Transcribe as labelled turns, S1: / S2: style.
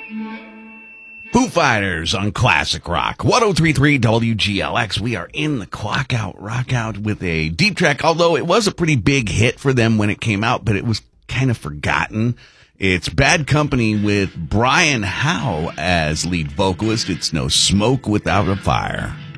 S1: Foo Fighters on Classic Rock, 103.3 WGLX. We are in the Clock Out, Rock Out with a deep track, although it was a pretty big hit for them when it came out, but it was kind of forgotten. It's Bad Company with Brian Howe as lead vocalist. It's No Smoke Without a Fire.